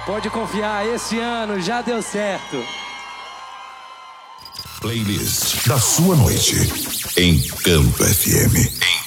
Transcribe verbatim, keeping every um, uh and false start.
Pode confiar, esse ano já deu certo. Playlist da sua noite em Campo F M. Em